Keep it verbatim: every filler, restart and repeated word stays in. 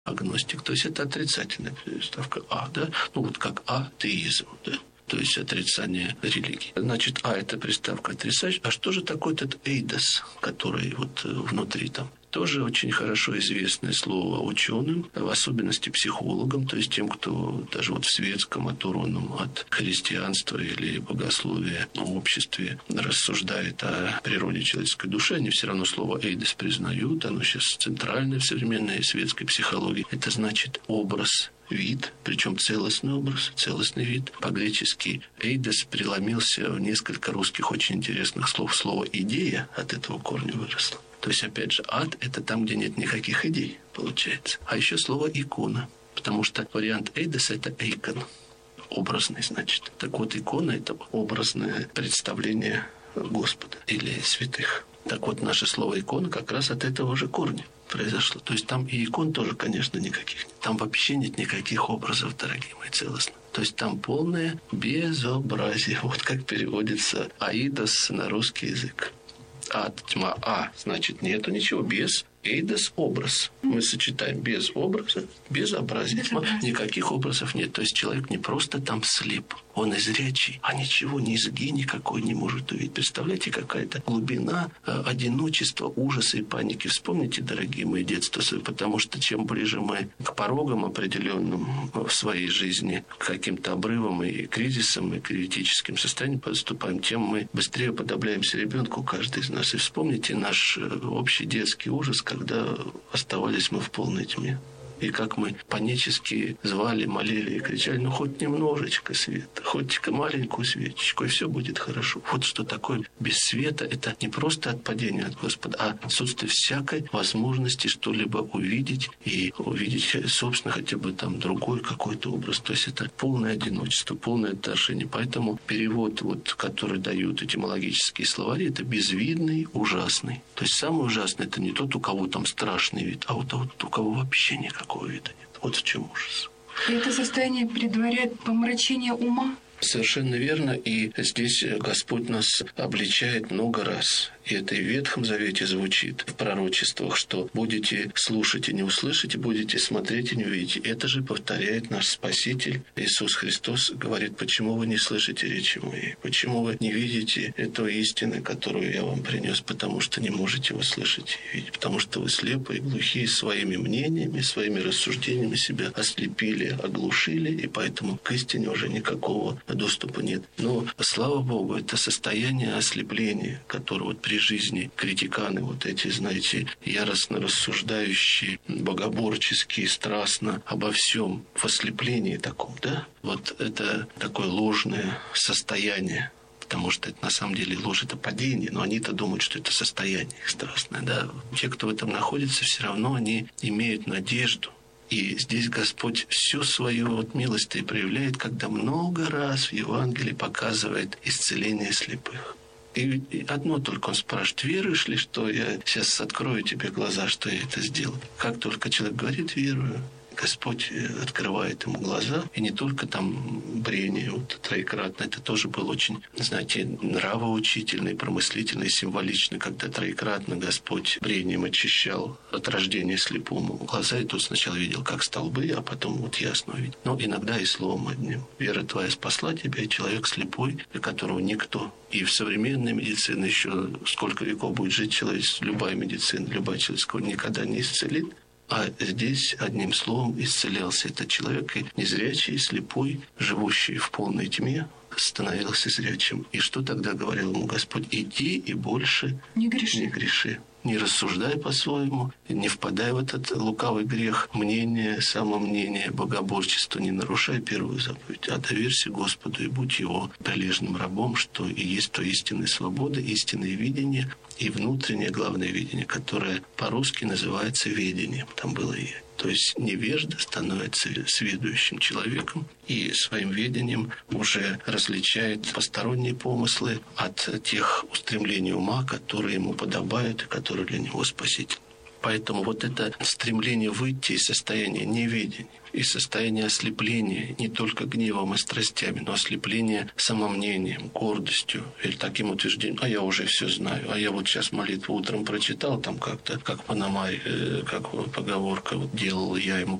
агностик. То есть это отрицательная приставка «а», да? Ну, вот как атеизм, да? То есть отрицание религии. Значит, «а» – это приставка отрицающая. А что же такое этот эйдос, который вот внутри там? Тоже очень хорошо известное слово ученым, в особенности психологам, то есть тем, кто даже вот в светском, оторванном от христианства или богословия обществе рассуждает о природе человеческой души, они все равно слово «эйдос» признают, оно сейчас центральное в современной светской психологии. Это значит образ, вид, причем целостный образ, целостный вид. По-гречески «эйдос» преломился в несколько русских очень интересных слов. Слово «идея» от этого корня выросло. То есть, опять же, ад – это там, где нет никаких идей, получается. А еще слово «икона», потому что вариант «эйдос» – это «эйкон», образный, значит. Так вот, икона – это образное представление Господа или святых. Так вот, наше слово «икона» как раз от этого же корня произошло. То есть, там и икон тоже, конечно, никаких нет. Там вообще нет никаких образов, дорогие мои, целостно. То есть, там полное безобразие. Вот как переводится «аидос» на русский язык. Ад, тьма, а, значит, нету ничего, без, эйдос, образ. Мы сочетаем без образа, безобразие. Тьма, никаких образов нет. То есть человек не просто там слеп, он и зрячий, а ничего, низги никакой не может увидеть. Представляете, какая-то глубина э, одиночества, ужаса и паники. Вспомните, дорогие мои, детство, потому что чем ближе мы к порогам определенным в своей жизни, к каким-то обрывам и кризисам, и критическим состояниям подступаем, тем мы быстрее подобляемся ребенку, каждый из нас. И вспомните наш общий детский ужас, когда оставались мы в полной тьме. И как мы панически звали, молили и кричали: ну, хоть немножечко света, хоть маленькую свечечку, и все будет хорошо. Вот что такое без света. Это не просто отпадение от Господа, а отсутствие всякой возможности что-либо увидеть и увидеть, собственно, хотя бы там другой какой-то образ. То есть это полное одиночество, полное отторжение. Поэтому перевод, вот, который дают этимологические словари, это безвидный, ужасный. То есть самый ужасный – это не тот, у кого там страшный вид, а у того, у кого вообще никакого вида нет. Вот в чем ужас. И это состояние предваряет помрачение ума? Совершенно верно. И здесь Господь нас обличает много раз. И это и в Ветхом Завете звучит, в пророчествах, что будете слушать и не услышите, будете смотреть и не увидите. Это же повторяет наш Спаситель Иисус Христос. Говорит: почему вы не слышите речи моей? Почему вы не видите этой истины, которую я вам принес? Потому что не можете вы слышать и видеть. Потому что вы слепы и глухие своими мнениями, своими рассуждениями себя ослепили, оглушили, и поэтому к истине уже никакого доступа нет. Но, слава Богу, это состояние ослепления, которое вот при жизни критиканы, вот эти, знаете, яростно рассуждающие, богоборческие, страстно обо всем, в ослеплении таком, да? Вот это такое ложное состояние. Потому что это на самом деле ложь, это падение, но они-то думают, что это состояние их страстное, да? Те, кто в этом находится, все равно они имеют надежду. И здесь Господь всю свою вот милость и проявляет, когда много раз в Евангелии показывает исцеление слепых. И одно только он спрашивает: веруешь ли, что я сейчас открою тебе глаза, что я это сделал? Как только человек говорит: верую, Господь открывает ему глаза. И не только там брение вот, троекратное, это тоже был очень, знаете, нравоучительный, промыслительный, символичный, когда троекратно Господь брением очищал от рождения слепому глаза, и тот сначала видел как столбы, а потом вот ясно видел. Но иногда и словом одним: вера твоя спасла тебя, и человек слепой, для которого никто. И в современной медицине еще сколько веков будет жить человечество, любая медицина, любая человеческая никогда не исцелит. А здесь одним словом исцелялся этот человек, и незрячий, слепой, живущий в полной тьме, становился зрячим. И что тогда говорил ему Господь? Иди и больше не греши. Не греши. Не рассуждай по-своему, не впадай в этот лукавый грех мнения, самомнения, богоборчества, не нарушай первую заповедь, а доверься Господу и будь Его прилежным рабом, что и есть то истинная свобода, истинное видение и внутреннее главное видение, которое по-русски называется ведением. Там было и то есть невежда становится сведущим человеком и своим ведением уже различает посторонние помыслы от тех устремлений ума, которые ему подобают и которые для него спасительны. Поэтому вот это стремление выйти из состояния неведения, из состояния ослепления не только гневом и страстями, но ослепление самомнением, гордостью или таким утверждением: а я уже все знаю, а я вот сейчас молитву утром прочитал, там как-то, как Пономарь, э, как поговорка, вот делал я ему